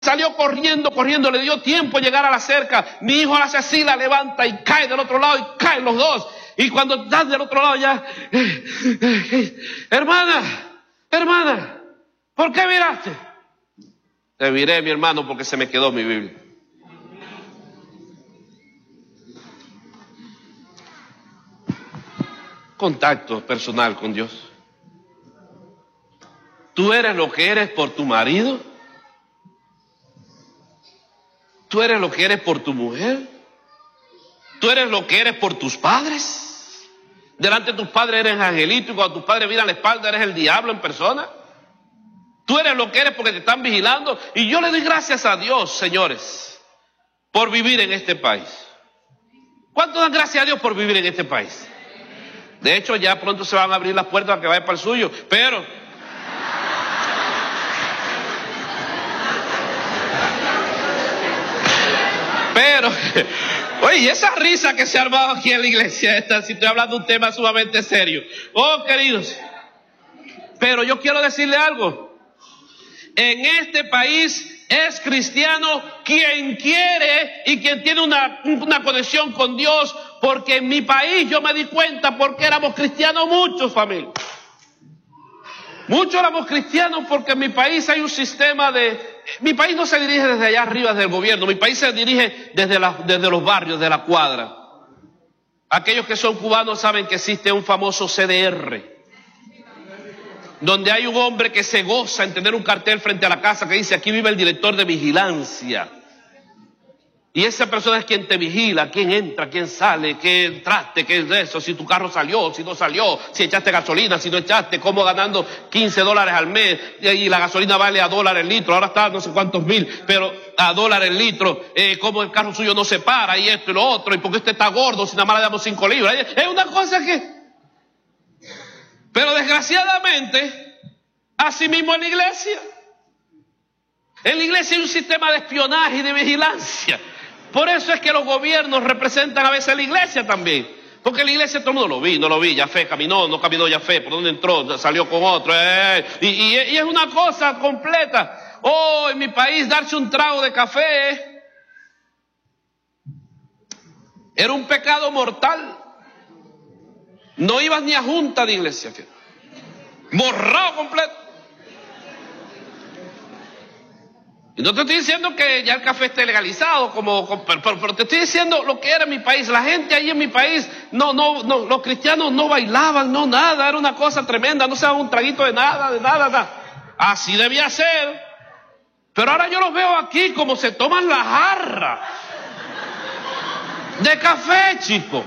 Salió corriendo, le dio tiempo a llegar a la cerca. Mi hijo hace así, la levanta y cae del otro lado y caen los dos. Y cuando estás del otro lado ya, hermana, ¿por qué miraste? Te viré, mi hermano, porque se me quedó mi Biblia. Contacto personal con Dios. ¿Tú eres lo que eres por tu marido? ¿Tú eres lo que eres por tu mujer? ¿Tú eres lo que eres por tus padres? Delante de tus padres eres angelito y cuando tus padres miran la espalda eres el diablo en persona. ¿Tú eres lo que eres porque te están vigilando? Y yo le doy gracias a Dios, señores, por vivir en este país. ¿Cuánto dan gracias a Dios por vivir en este país? De hecho, ya pronto se van a abrir las puertas a que vaya para el suyo, pero oye, esa risa que se ha armado aquí en la iglesia, si estoy hablando de un tema sumamente serio. Oh, queridos, pero yo quiero decirle algo. En este país es cristiano quien quiere y quien tiene una conexión con Dios, porque en mi país yo me di cuenta porque éramos cristianos muchos, familia. Muchos éramos cristianos porque en mi país hay un sistema mi país no se dirige desde allá arriba, desde el gobierno. Mi país se dirige desde los barrios, de la cuadra. Aquellos que son cubanos saben que existe un famoso CDR, donde hay un hombre que se goza en tener un cartel frente a la casa que dice: aquí vive el director de vigilancia. Y esa persona es quien te vigila, quién entra, quién sale, qué entraste, qué es eso, si tu carro salió, si no salió, si echaste gasolina, si no echaste, cómo ganando $15 al mes, y la gasolina vale $1 el litro, ahora está no sé cuántos mil, pero $1 el litro, cómo el carro suyo no se para, y esto y lo otro, y porque usted está gordo, si nada más le damos 5 libras. Es una cosa que... Pero desgraciadamente, así mismo en la iglesia. En la iglesia hay un sistema de espionaje y de vigilancia. Por eso es que los gobiernos representan a veces a la iglesia también. Porque la iglesia todo el mundo no lo vi, Yafé caminó, no caminó Yafé, por dónde entró, salió con otro. Y es una cosa completa. Oh, en mi país darse un trago de café era un pecado mortal. No ibas ni a junta de iglesia, borrado completo. Y no te estoy diciendo que ya el café esté legalizado, pero te estoy diciendo lo que era en mi país. La gente ahí en mi país, no, los cristianos no bailaban, no nada, era una cosa tremenda, no se daba un traguito de nada. Así debía ser. Pero ahora yo los veo aquí como se toman la jarra de café, chico.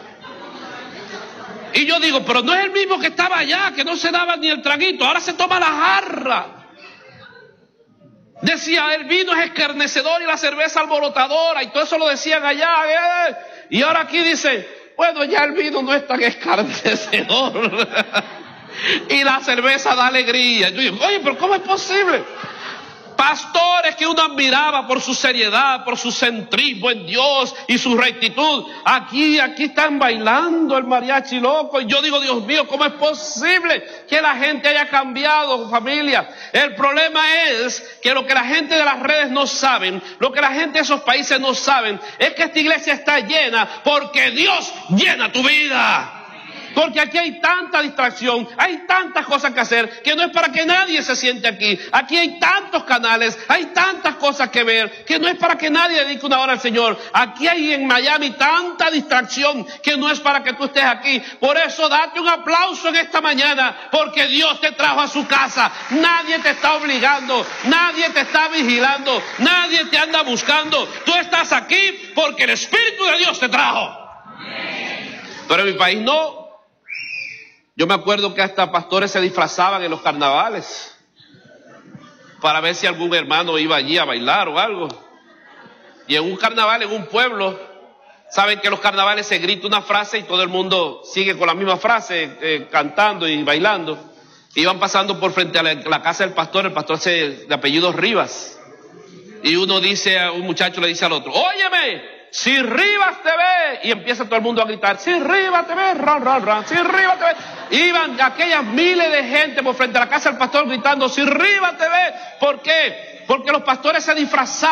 Y yo digo, pero no es el mismo que estaba allá, que no se daba ni el traguito, ahora se toma la jarra. Decía, el vino es escarnecedor y la cerveza alborotadora, y todo eso lo decían allá. Y ahora aquí dice, bueno, ya el vino no es tan escarnecedor y la cerveza da alegría. Yo digo, oye, pero ¿cómo es posible? Pastores que uno admiraba por su seriedad, por su centrismo en Dios y su rectitud, aquí están bailando el mariachi loco. Y yo digo, Dios mío, ¿cómo es posible que la gente haya cambiado, familia? El problema es que lo que la gente de las redes no saben, lo que la gente de esos países no saben, es que esta iglesia está llena porque Dios llena tu vida. Porque aquí hay tanta distracción, hay tantas cosas que hacer, que no es para que nadie se siente aquí. Aquí hay tantos canales, hay tantas cosas que ver, que no es para que nadie dedique una hora al Señor. Aquí hay en Miami tanta distracción, que no es para que tú estés aquí. Por eso date un aplauso en esta mañana, porque Dios te trajo a su casa. Nadie te está obligando, nadie te está vigilando, nadie te anda buscando. Tú estás aquí porque el Espíritu de Dios te trajo. Pero en mi país no. Yo me acuerdo que hasta pastores se disfrazaban en los carnavales para ver si algún hermano iba allí a bailar o algo. Y en un carnaval, en un pueblo, saben que en los carnavales se grita una frase y todo el mundo sigue con la misma frase, cantando y bailando. Iban pasando por frente a la casa del pastor, el pastor de apellido Rivas. Y un muchacho le dice al otro, óyeme, si Rivas te ve, y empieza todo el mundo a gritar, si Rivas te ve, ran, si Rivas te ve. Iban aquellas miles de gente por frente a la casa del pastor gritando, si Rivas te ve. ¿Por qué? Porque los pastores se disfrazaban